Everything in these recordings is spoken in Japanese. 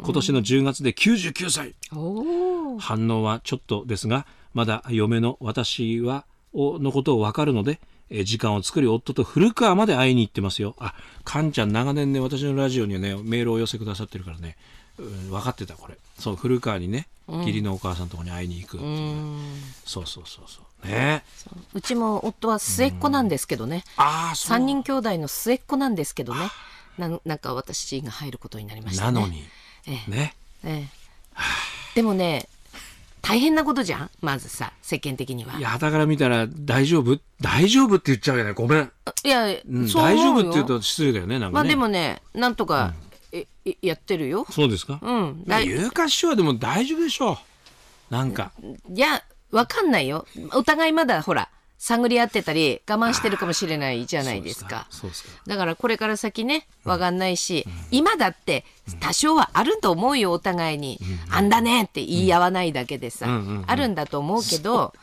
今年の10月で99歳。 おー。 反応はちょっとですが、まだ嫁の私のことを分かるので、時間を作り夫と古川まで会いに行ってますよ。あ、かんちゃん長年ね、私のラジオにはね、メールをお寄せくださってるからね、分かってたこれ。そう、古川にね、義理のお母さんのところに会いに行くっていう、そうね。 うちも夫は末っ子なんですけどね。 そう。 3人兄弟の末っ子なんですけどね。なんか私が入ることになりましたね。 なのに、ね。 でもね、大変なことじゃん、まずさ、世間的には。 いや、傍から見たら大丈夫って言っちゃうよね。ごめん。 いや、そう大丈思うよ。 夫って言うと失礼だよね。なんかね。 まあでもね、なんとか、やってるよ。 そうですか。有価師匠はでも大丈夫でしょう。なんか。 いや、わかんないよ。お互いまだほら、探り合ってたり、我慢してるかもしれないじゃないですか。 そうですか。 だからこれから先ね、わかんないし、今だって多少はあると思うよ、お互いに。あんだねって言い合わないだけでさ、あるんだと思うけど、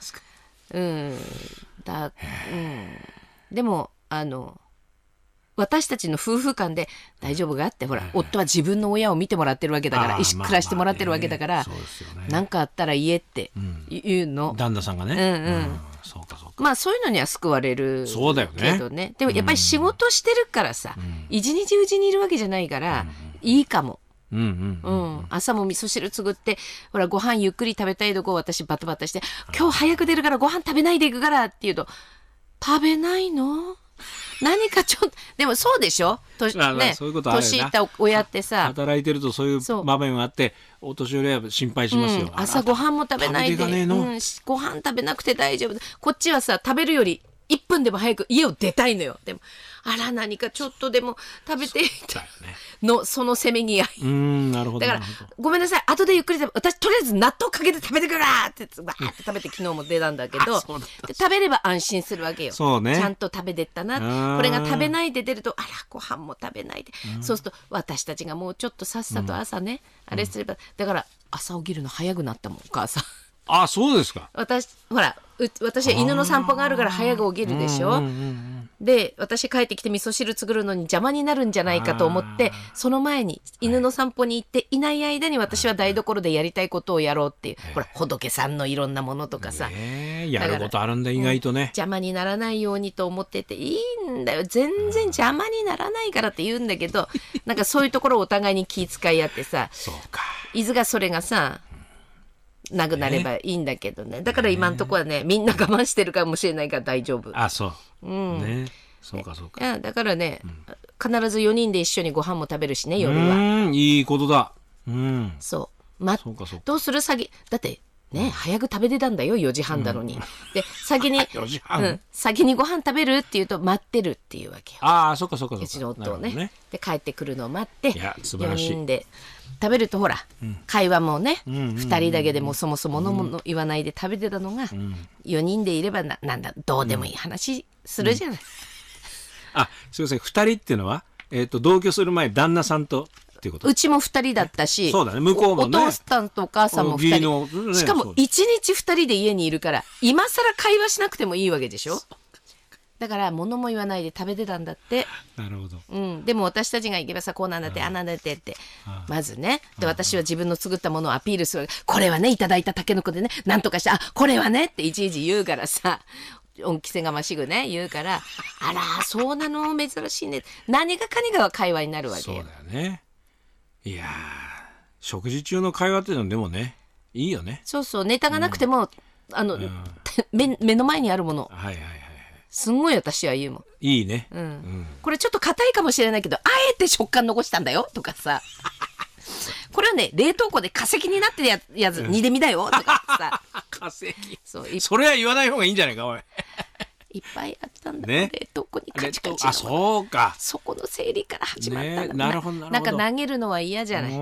でも、私たちの夫婦間で大丈夫かって、ほら、夫は自分の親を見てもらってるわけだから、一緒に暮らしてもらってるわけだから、何かあったら言えって言うの。 旦那さんがね。そうか。 まあそういうのには救われるけどね。でもやっぱり仕事してるからさ、一日うちにいるわけじゃないから、いいかも。朝も味噌汁作って、ほら、ご飯ゆっくり食べたいとこ私バタバタして、今日早く出るからご飯食べないでいくからって言うと、食べないの？何かちょっと、でもそうでしょ？年いった親ってさ、 働いてるとそういう場面があって、お年寄りは心配しますよ。 朝ご飯も食べないで、ご飯食べなくて大丈夫。こっちはさ、食べるより1分でも早く家を出たいのよ。でも、あら何かちょっとでも食べていたの、そのせめぎ合い。 なるほど。 だから、ごめんなさい、後でゆっくり私とりあえず納豆かけて食べてくるわって、バーって食べて昨日も出たんだけど、食べれば安心するわけよ。 そうね。 ちゃんと食べてったな。これが食べないで出ると、あら、ご飯も食べないで。そうすると、私たちがもうちょっとさっさと朝ね、あれすれば、だから、朝起きるの早くなったもん、お母さん。 そうですか。 私は犬の散歩があるから早く起きるでしょ。で、私帰ってきて味噌汁作るのに邪魔になるんじゃないかと思って、その前に犬の散歩に行っていない間に私は台所でやりたいことをやろうっていう、ほら、仏さんのいろんなものとかさ。 やることあるんだ、意外とね。 邪魔にならないようにと思ってて、いいんだよ。全然邪魔にならないからって言うんだけど、なんかそういうところをお互いに気遣い合ってさ、いずがそれがさ、なくなればいいんだけどね。だから今のところはね、みんな我慢してるかもしれないから大丈夫。 そう。ね。そうか。 だからね、必ず4人で一緒にご飯も食べるしね、夜は。 いいことだ。 そう。どうするだってね、早く食べてたんだよ、4時半なのに。で、先にご飯食べるって言うと待ってるっていうわけよ。 そうか。 うちの夫をね。で、帰ってくるのを待って、4 素晴らしい。 人で。食べるとほら、会話もね、2人だけでもそもそもの言わないで食べてたのが、4人でいればなんだ、どうでもいい話するじゃない。 すいません、2人っていうのは、同居する前、旦那さんとっていうこと？ うちも2人だったし、 そうだね、向こうもね。 お父さんとお母さんも2人。しかも1日2人で家にいるから、今更会話しなくてもいいわけでしょ？だから物も言わないで食べてたんだって。 なるほど。 でも私たちが行けばさ、こうなんだって、あんなんだってって、まずね。で、私は自分の作ったものをアピールする。これはね、いただいたタケノコでね、なんとかして、これはねっていちいち言うからさ、恩着せがましくね、言うから、あら、そうなの、珍しいね。何がかにが会話になるわけよ。 そうだよね。いやー、食事中の会話っていうのでもね、いいよね。 そう、ネタがなくても、目の前にあるもの。すんごい私は言うもん。 いいね。 これちょっと硬いかもしれないけど、あえて食感残したんだよとかさ。これはね、冷凍庫で化石になってるやつ、煮でみだよとかさ。 化石。それは言わない方がいいんじゃないか、おい。 いっぱいあったんだよ、冷凍庫にカチカチ。 そうか。 そこの整理から始まったんだ。 なるほど。 なんか投げるのは嫌じゃない。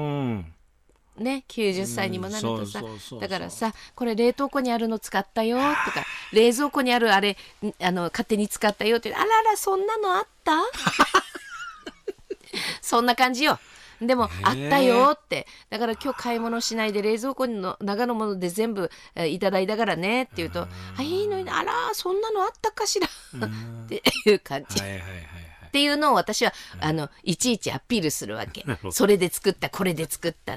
ね、90歳にもなるとさ、だからさ、これ冷凍庫にあるの使ったよとか、冷蔵庫にあるあれ、勝手に使ったよって、あらら、そんなのあったそんな感じよ。でも、あったよって。だから今日買い物しないで冷蔵庫の中のもので全部いただいたからねって言うと、いいのに、あら、そんなのあったかしらっていう感じ。っていうのを私は、いちいちアピールするわけ。それで作った、これで作った。